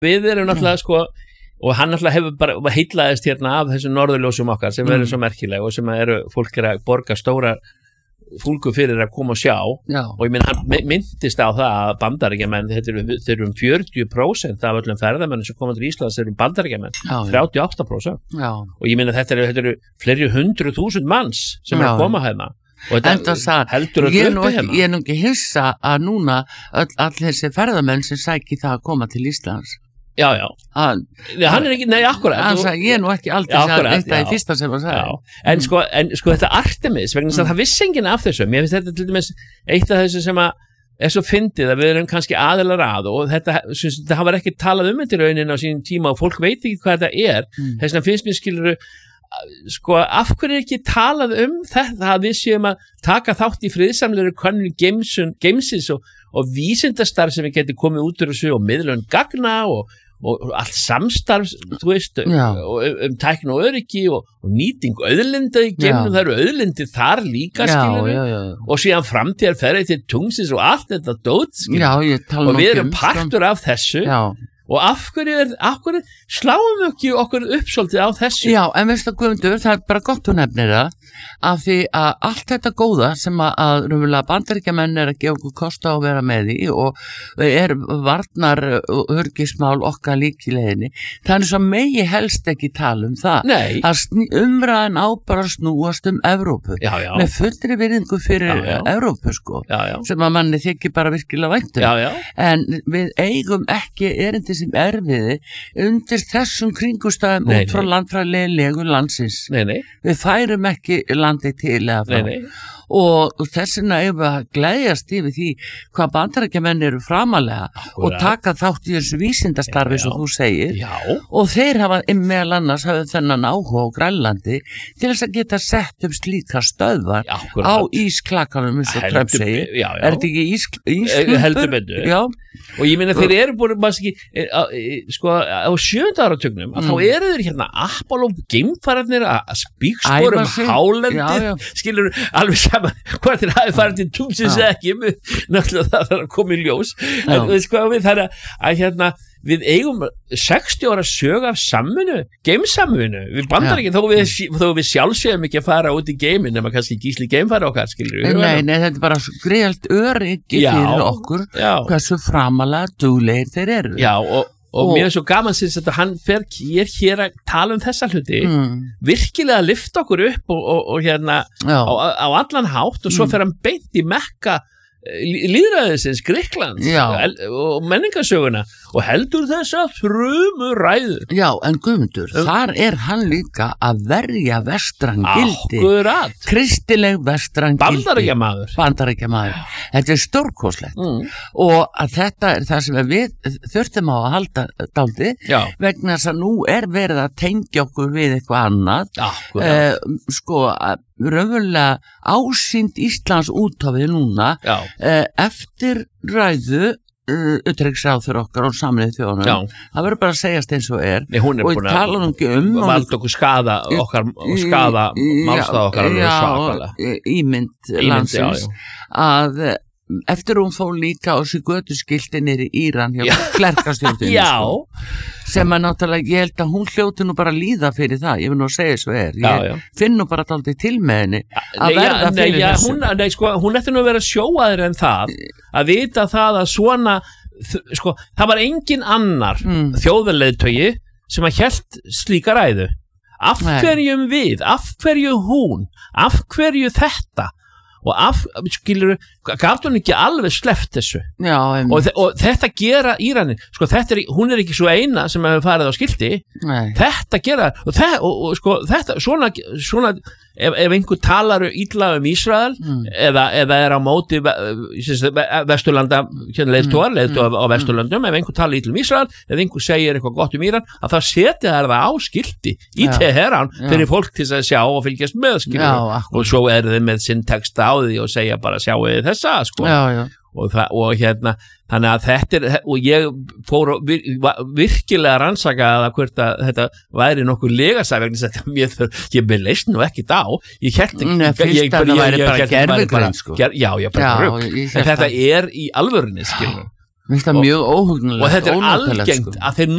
við erum náttúrulega sko og hann náttúrulega hefur bara heillaðist hérna af þessum norðurljósum okkar sem eru svo merkileg og sem fólk að borga stóra fúlgu fyrir að koma og sjá og ég hann myndist á það að Bandaríkjamenn, þeir eru 40% af öllum ferðamennum sem koma til Íslands eru Bandaríkjamenn, 38% og ég þetta eru fleiri 100.000 manns sem að koma hérna og þetta heldur að uppi hérna Ég nú ekki hissa að núna all þessi ferðamenn sem sæki það að koma til Íslands Já. Hann ekki, nei, akkurat. Ég nú ekki aldrei þetta í fyrsta sem að segja. En sko þetta Artemis, vegna þess að það vissi enginn af þessu. Mér finnst þetta til dæmis eitt af þessu sem að svo fyndið að við erum kannski aðilar að og þetta var ekki talað þetta í rauninni á sínum tíma og fólk veit ekki hvað þetta Þess vegna finnst mér skilur sko, af hverju ekki talað þetta að við séum að taka þátt í friðsamlegri könnun geimsins og vísindastarf sem við getum komið út úr þessu og miðlun gagna og allt samstarf, þú veist, og tækni og öryggi og nýting auðlinda í geimnum, það eru auðlindir þar líka, skilur og síðan framtíðarferði til tungsins og allt þetta dót, skilur og við erum partur af þessu og af hverju sláum við ekki okkur uppsvoltið á þessu? Já, en veistu Guðmundur, það bara gott þú nefnir það, af því að allt þetta góða sem að raunverulega Bandaríkjamenn að gefa okkur kosta að vera með í og varnar örgismál okkar líka í leiðinni, það svo megi helst ekki tala það. Nei. Umræðan á bara snúast Evrópu, með fullri virðingu fyrir Evrópu, sko, sem að manni þykir bara virkilega væntum. En við eigum ekki erindi sem erfiði undir þessum kringustæðum út frá landfræðilegu landsins. Við færum ekki landi til eða frá. Og þess vegna ef að gleðjast yfir því hvað Bandaríkjamenn eru framalega og taka þátt í þessu vísindastarfi sem þú segir og þeir hafa meðal annars þennan áhuga á Grænlandi til þess að geta sett slíka stöðvar á ísklakanum eins og Trump segir. Er þetta ekki heldur betur? Og ég meina þeir eru búin sko á 7. áratugnum að þá eru þeir hérna Apollo geimfararnir að spígspor hálendið, skilur alveg saman hvað þeir hafi farið til tungsins ekki, náttúrulega það þarf að koma í ljós en veist hvað við þar að hérna við eigum 60 ára sög af geimsamvinnu við Bandaríkin þó við sjálfsögum ekki að fara út í geimin nema kannski Gísli geimfari okkar, skilur við. Nei, þetta bara greiðalt öryggi fyrir okkur hversu framalega duglegir þeir eru. Já, og mér svo gaman sinns að hann ég hér að tala þessa hluti virkilega að lyfta okkur upp og hérna á allan hátt og svo fer hann beint í Mekka lýðræðisins Grikklands og menningarsöguna og heldur þessa ræðu. Já, en Guðmundur, þar hann líka að verja vestræn gildi. Kristileg vestræn gildi. Bandaríkjamaður. Þetta stórkostlegt. Og að þetta það sem við þurftum á að halda dálítið, vegna þess að nú verið að tengja okkur við eitthvað annað. Sko, raunverulega ásýnd Íslands útafið núna eftir ræðu utanríkisráðherra okkar og Sameinuðu þjóðunum það verður bara að segjast eins og hún og tala valda okkur skada okkar og skada málstað okkar svakalega ímynd landsins að eftir hún fór líka á sig götuskilti niður í Íran hjá klerkastjórnum sem að náttúrulega ég held að hún hljóti nú bara líða fyrir það, ég vil nú að segja svo ég finn nú bara dálítið til með henni að verða fyrir þessu hún ætti nú að vera sjóaður en það að vita það að svona sko, það var engin annar þjóðarleiðtogi sem að hélt slíka ræðu af hverjum við, af hverju hún af hverju þetta og skilur, gaf hún ekki alveg sleppt þessu og þetta gera Íranin sko, hún ekki svo eina sem hefur farið á skilti þetta gera og sko, þetta, svona ef einhver talar illa Ísrael eða á móti Vesturlanda leiðtogar á Vesturlöndum ef einhver talar illa Ísrael ef einhver segir eitthvað gott Íran að það setja það á skilti í Teheran fyrir fólk til að sjá og fylgjast með og svo þeir með sinn texta á því og segja bara sjáu þessa sko og hérna þannig að þetta og ég fór virkilega að rannsaka að hvort að þetta væri nokkuð legasæð vegna þess að ég með leist nú ekki á ég hélt fyrst að það væri bara gerfugreind sko já, bara rugg en þetta í alvörunni skilur Mér finnst það mjög óhugnulegt og þetta er algengt að þeir